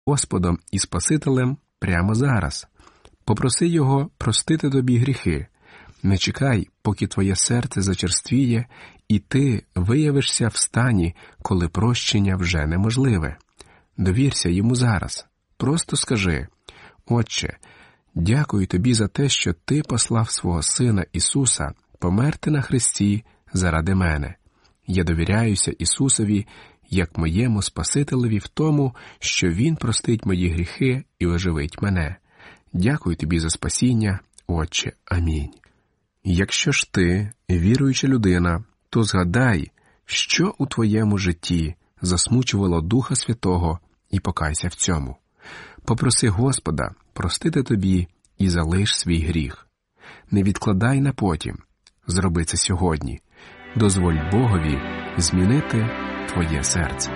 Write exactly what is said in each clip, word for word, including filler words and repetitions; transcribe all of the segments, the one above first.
Господом і Спасителем прямо зараз. Попроси Його простити тобі гріхи. Не чекай, поки твоє серце зачерствіє, і ти виявишся в стані, коли прощення вже неможливе. Довірся Йому зараз. Просто скажи: «Отче, дякую тобі за те, що ти послав свого Сина Ісуса померти на хресті заради мене. Я довіряюся Ісусові як моєму Спасителеві в тому, що Він простить мої гріхи і оживить мене. Дякую тобі за спасіння, Отче. Амінь». Якщо ж ти віруюча людина, то згадай, що у твоєму житті засмучувало Духа Святого, і покайся в цьому. Попроси Господа простити тобі і залиш свій гріх. Не відкладай на потім. Зроби це сьогодні. Дозволь Богові змінити твоє серце.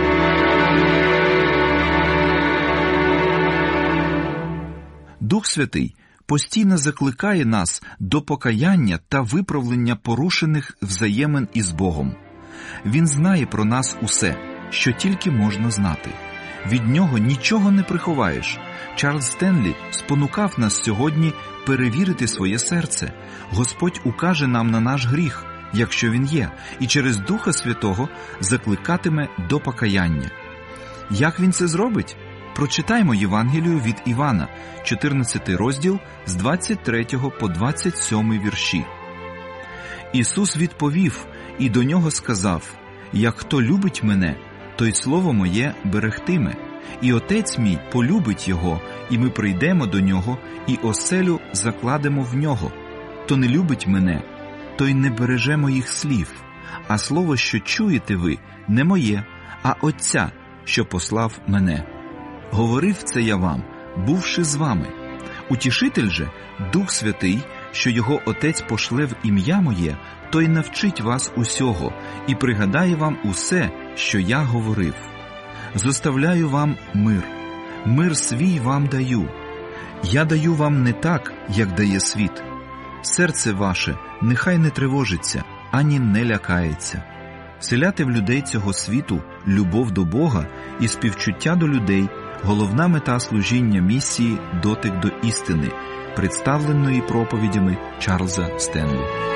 Дух Святий постійно закликає нас до покаяння та виправлення порушених взаємин із Богом. Він знає про нас усе, що тільки можна знати. Від нього нічого не приховаєш. Чарльз Стенлі спонукав нас сьогодні перевірити своє серце. Господь укаже нам на наш гріх, якщо він є, і через Духа Святого закликатиме до покаяння. Як він це зробить? Прочитаймо Євангелію від Івана, чотирнадцятий розділ, з двадцять третього по двадцять сьомий вірші. Ісус відповів і до нього сказав: «Як хто любить мене, той слово моє берегтиме, і Отець мій полюбить його, і ми прийдемо до нього, і оселю закладемо в нього. Хто не любить мене, той не береже моїх слів, а слово, що чуєте ви, не моє, а Отця, що послав мене. Говорив це я вам, бувши з вами. Утішитель же, Дух Святий, що його Отець пошле в ім'я моє, той навчить вас усього і пригадає вам усе, що я говорив. Зоставляю вам мир, мир свій вам даю. Я даю вам не так, як дає світ. Серце ваше нехай не тривожиться, ані не лякається». Вселяти в людей цього світу любов до Бога і співчуття до людей – головна мета служіння місії «Дотик до істини», представленої проповідями Чарльза Стенлі.